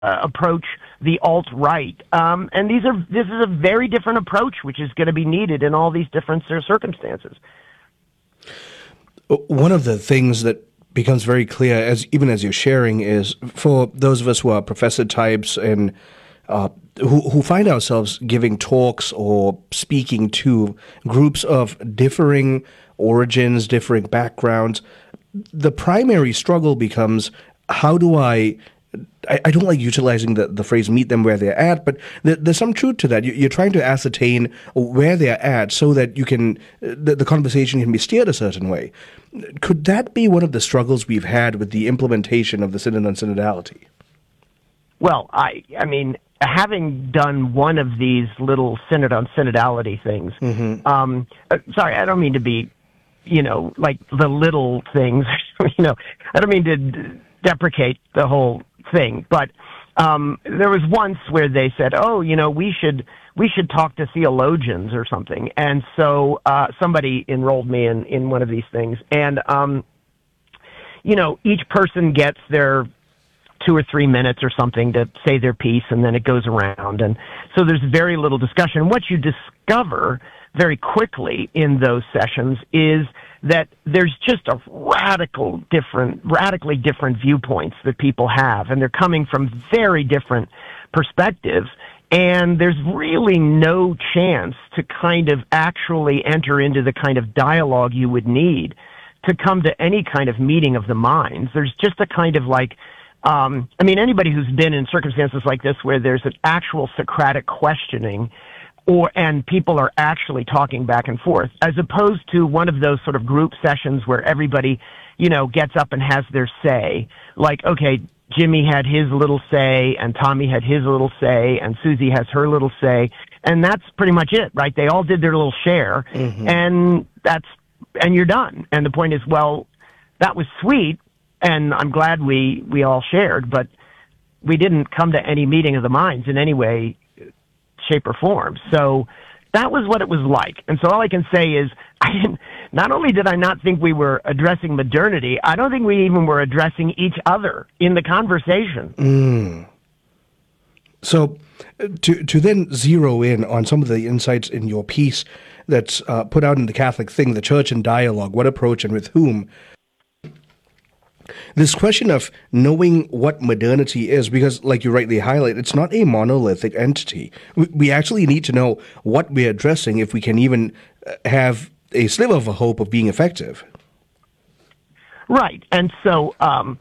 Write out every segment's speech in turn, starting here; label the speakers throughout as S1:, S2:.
S1: approach the alt-right. And this is a very different approach, which is going to be needed in all these different circumstances.
S2: One of the things that becomes very clear, even as you're sharing, is for those of us who are professor types and who find ourselves giving talks or speaking to groups of differing origins, differing backgrounds, the primary struggle becomes, how do I don't like utilizing the phrase meet them where they're at, but there's some truth to that. You're trying to ascertain where they're at so that you can the conversation can be steered a certain way. Could that be one of the struggles we've had with the implementation of the Synod on Synodality?
S1: Well, I mean, having done one of these little Synod on Synodality things, sorry, I don't mean to be, like the little things, I don't mean to deprecate the whole thing, but there was once where they said, we should talk to theologians or something, and so somebody enrolled me in one of these things, and each person gets their 2 or 3 minutes or something to say their piece, and then it goes around, and so there's very little discussion. What you discover very quickly in those sessions is that there's just a radically different viewpoints that people have, and they're coming from very different perspectives, and there's really no chance to kind of actually enter into the kind of dialogue you would need to come to any kind of meeting of the minds. There's just a kind of like, anybody who's been in circumstances like this where there's an actual Socratic questioning, and people are actually talking back and forth, as opposed to one of those sort of group sessions where everybody, gets up and has their say. Like, okay, Jimmy had his little say, and Tommy had his little say, and Susie has her little say, and that's pretty much it, right? They all did their little share, and you're done. And the point is, well, that was sweet, and I'm glad we all shared, but we didn't come to any meeting of the minds in any way, shape, or form. So that was what it was like. And so all I can say is, not only did I not think we were addressing modernity, I don't think we even were addressing each other in the conversation.
S2: So to then zero in on some of the insights in your piece that's put out in The Catholic Thing, The Church in Dialogue, What Approach and With Whom, this question of knowing what modernity is, because like you rightly highlight, it's not a monolithic entity. We actually need to know what we're addressing if we can even have a sliver of a hope of being effective.
S1: Right. And so, and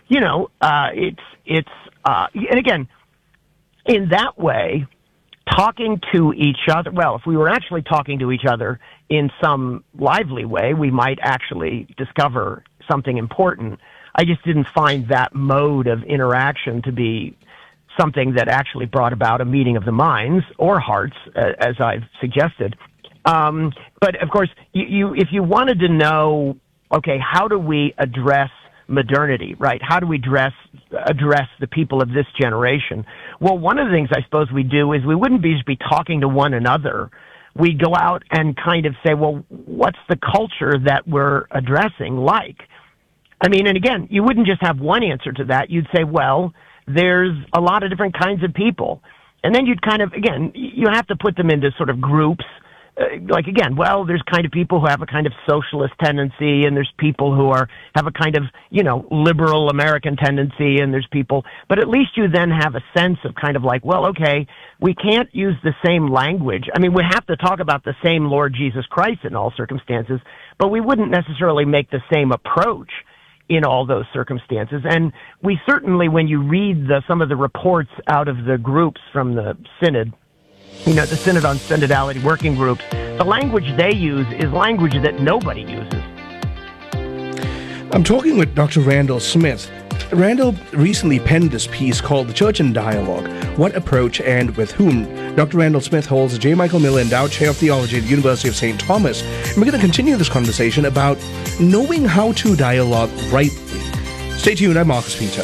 S1: again, in that way, talking to each other, well, if we were actually talking to each other in some lively way, we might actually discover something important. I just didn't find that mode of interaction to be something that actually brought about a meeting of the minds or hearts, as I've suggested. But of course, if you wanted to know, okay, how do we address modernity, right? How do we address the people of this generation? Well, one of the things I suppose we do is we wouldn't just be talking to one another. We go out and kind of say, well, what's the culture that we're addressing like? I mean, and again, you wouldn't just have one answer to that. You'd say, well, there's a lot of different kinds of people. And then you'd kind of, again, you have to put them into sort of groups. Like, again, well, there's kind of people who have a kind of socialist tendency, and there's people who have a kind of, liberal American tendency, and there's people, but at least you then have a sense of kind of like, well, okay, we can't use the same language. I mean, we have to talk about the same Lord Jesus Christ in all circumstances, but we wouldn't necessarily make the same approach in all those circumstances. And we certainly, when you read some of the reports out of the groups from the Synod, the Synod on Synodality working groups, the language they use is language that nobody uses.
S2: I'm talking with Dr. Randall Smith. Randall recently penned this piece called The Church in Dialogue, What Approach and With Whom. Dr. Randall Smith holds the J. Michael Miller Endowed Chair of Theology at the University of St. Thomas. And we're going to continue this conversation about knowing how to dialogue rightly. Stay tuned, I'm Marcus Peter.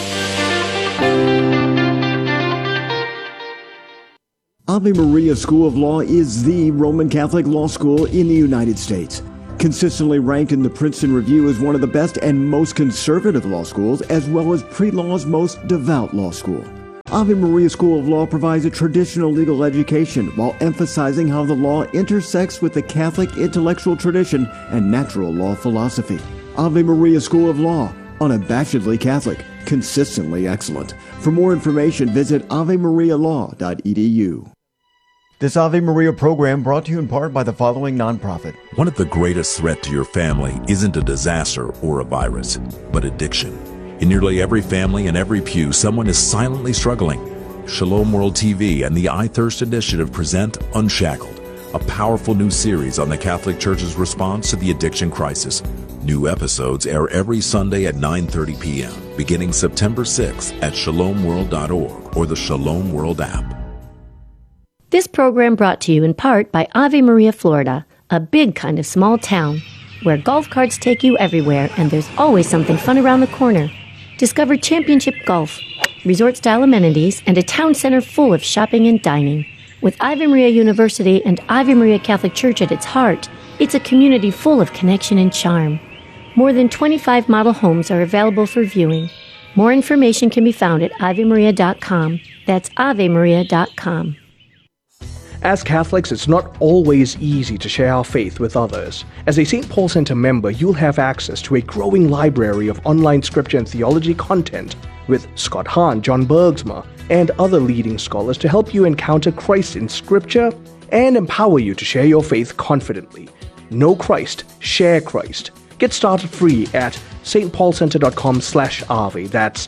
S3: Ave Maria School of Law is the Roman Catholic law school in the United States. Consistently ranked in the Princeton Review as one of the best and most conservative law schools, as well as pre-law's most devout law school. Ave Maria School of Law provides a traditional legal education while emphasizing how the law intersects with the Catholic intellectual tradition and natural law philosophy. Ave Maria School of Law, unabashedly Catholic, consistently excellent. For more information, visit avemarialaw.edu. This Ave Maria program brought to you in part by the following nonprofit.
S4: One of the greatest threats to your family isn't a disaster or a virus, but addiction. In nearly every family and every pew, someone is silently struggling. Shalom World TV and the I Thirst Initiative present Unshackled, a powerful new series on the Catholic Church's response to the addiction crisis. New episodes air every Sunday at 9:30 p.m., beginning September 6th at shalomworld.org or the Shalom World app.
S5: This program brought to you in part by Ave Maria, Florida, a big kind of small town where golf carts take you everywhere and there's always something fun around the corner. Discover championship golf, resort-style amenities, and a town center full of shopping and dining. With Ave Maria University and Ave Maria Catholic Church at its heart, it's a community full of connection and charm. More than 25 model homes are available for viewing. More information can be found at avemaria.com. That's avemaria.com.
S2: As Catholics, it's not always easy to share our faith with others. As a St. Paul Center member, you'll have access to a growing library of online scripture and theology content with Scott Hahn, John Bergsma, and other leading scholars to help you encounter Christ in scripture and empower you to share your faith confidently. Know Christ, share Christ. Get started free at stpaulcenter.com/ave. That's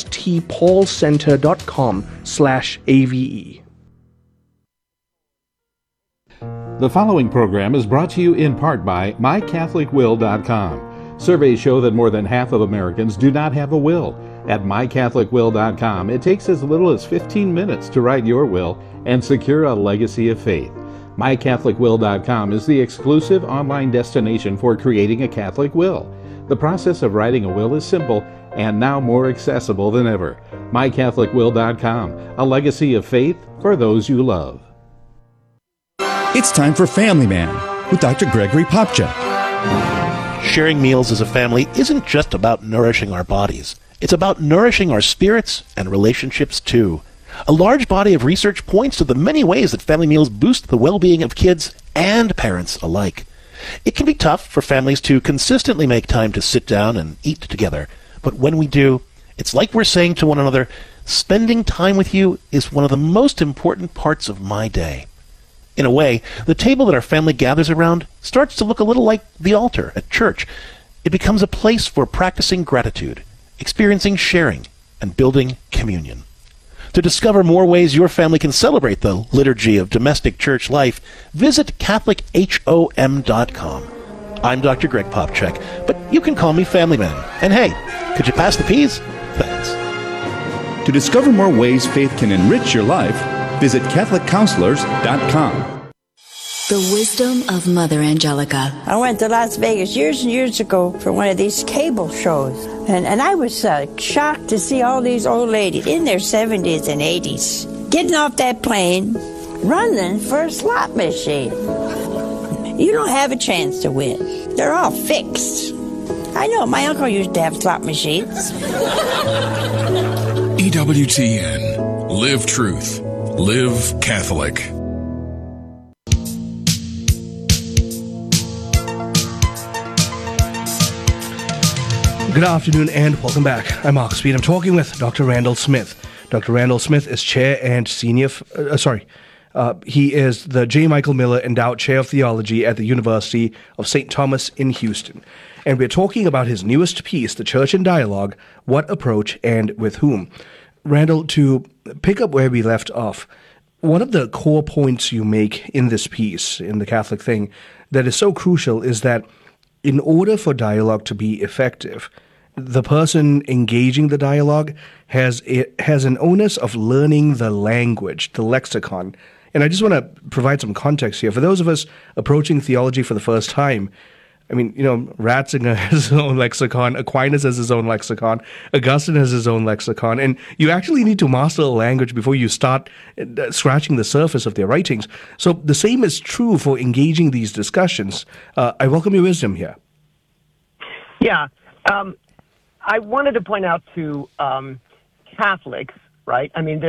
S2: stpaulcenter.com/ave.
S6: The following program is brought to you in part by mycatholicwill.com. Surveys show that more than half of Americans do not have a will. At mycatholicwill.com, it takes as little as 15 minutes to write your will and secure a legacy of faith. mycatholicwill.com is the exclusive online destination for creating a Catholic will. The process of writing a will is simple and now more accessible than ever. mycatholicwill.com, a legacy of faith for those you love.
S7: It's time for Family Man with Dr. Gregory Popcak.
S8: Sharing meals as a family isn't just about nourishing our bodies. It's about nourishing our spirits and relationships too. A large body of research points to the many ways that family meals boost the well-being of kids and parents alike. It can be tough for families to consistently make time to sit down and eat together, but when we do, it's like we're saying to one another, spending time with you is one of the most important parts of my day. In a way, the table that our family gathers around starts to look a little like the altar at church. It becomes a place for practicing gratitude, experiencing sharing, and building communion. To discover more ways your family can celebrate the liturgy of domestic church life, visit CatholicHOM.com. I'm Dr. Greg Popcak, but you can call me Family Man. And hey, could you pass the peas? Thanks.
S7: To discover more ways faith can enrich your life, visit CatholicCounselors.com.
S9: The wisdom of Mother Angelica.
S10: I went to Las Vegas years and years ago for one of these cable shows. And I was shocked to see all these old ladies in their 70s and 80s getting off that plane, running for a slot machine. You don't have a chance to win. They're all fixed. I know, my uncle used to have slot machines.
S11: EWTN. Live truth. Live Catholic.
S2: Good afternoon and welcome back. I'm Mark Speed. I'm talking with Dr. Randall Smith. Dr. Randall Smith is chair and senior, he is the J. Michael Miller Endowed Chair of Theology at the University of St. Thomas in Houston. And we're talking about his newest piece, The Church in Dialogue, What Approach and With Whom. Randall, to pick up where we left off, one of the core points you make in this piece, in The Catholic Thing, that is so crucial is that in order for dialogue to be effective, the person engaging the dialogue has an onus of learning the language, the lexicon. And I just want to provide some context here. For those of us approaching theology for the first time, I mean, Ratzinger has his own lexicon, Aquinas has his own lexicon, Augustine has his own lexicon, and you actually need to master a language before you start scratching the surface of their writings. So the same is true for engaging these discussions. I welcome your wisdom here.
S1: Yeah. I wanted to point out to Catholics, right? I mean,